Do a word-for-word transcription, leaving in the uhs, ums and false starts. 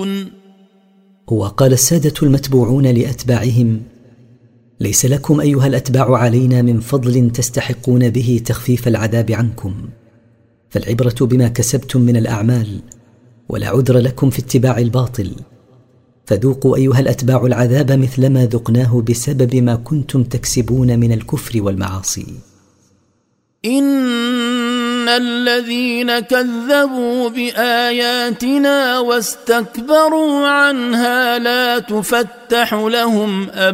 تكسبون. وقال السادة المتبوعون لأتباعهم: ليس لكم أيها الأتباع علينا من فضل تستحقون به تخفيف العذاب عنكم، فالعبرة بما كسبتم من الأعمال، ولا عذر لكم في اتباع الباطل، فذوقوا أيها الأتباع العذاب مثلما ذقناه بسبب ما كنتم تكسبون من الكفر والمعاصي. إن الذين كذبوا بآياتنا واستكبروا عنها لا تفتح لهم أبدا